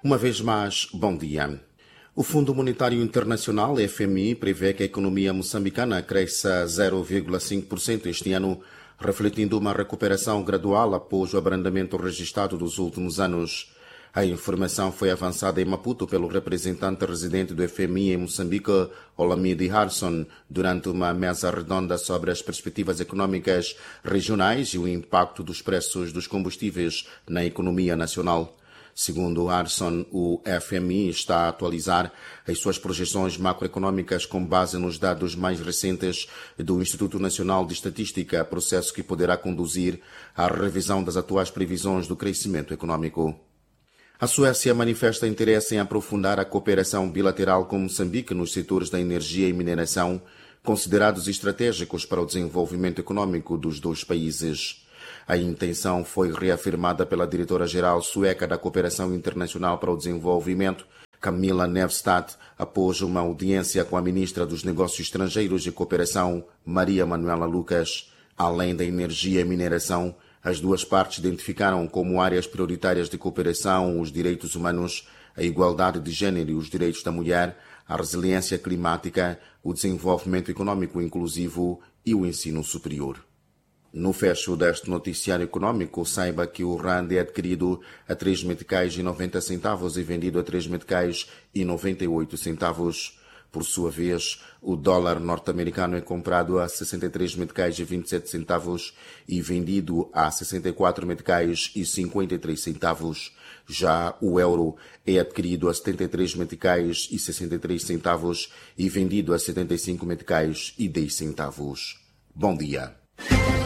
Uma vez mais, bom dia. O Fundo Monetário Internacional, FMI, prevê que a economia moçambicana cresça 0,5% este ano, refletindo uma recuperação gradual após o abrandamento registrado dos últimos anos. A informação foi avançada em Maputo pelo representante residente do FMI em Moçambique, Olamide Harrison, durante uma mesa redonda sobre as perspectivas econômicas regionais e o impacto dos preços dos combustíveis na economia nacional. Segundo Harrison, o FMI está a atualizar as suas projeções macroeconômicas com base nos dados mais recentes do Instituto Nacional de Estatística, processo que poderá conduzir à revisão das atuais previsões do crescimento econômico. A Suécia manifesta interesse em aprofundar a cooperação bilateral com Moçambique nos setores da energia e mineração, considerados estratégicos para o desenvolvimento econômico dos dois países. A intenção foi reafirmada pela diretora-geral sueca da Cooperação Internacional para o Desenvolvimento, Camilla Nevstad, após uma audiência com a ministra dos Negócios Estrangeiros e Cooperação, Maria Manuela Lucas. Além da energia e mineração, as duas partes identificaram como áreas prioritárias de cooperação os direitos humanos, a igualdade de gênero e os direitos da mulher, a resiliência climática, o desenvolvimento econômico inclusivo e o ensino superior. No fecho deste noticiário econômico, saiba que o rand é adquirido a 3 meticais e 90 centavos e vendido a 3 meticais e 98 centavos. Por sua vez, o dólar norte-americano é comprado a 63 meticais e 27 centavos e vendido a 64 meticais e 53 centavos. Já o euro é adquirido a 73 meticais e 63 centavos e vendido a 75 meticais e 10 centavos. Bom dia.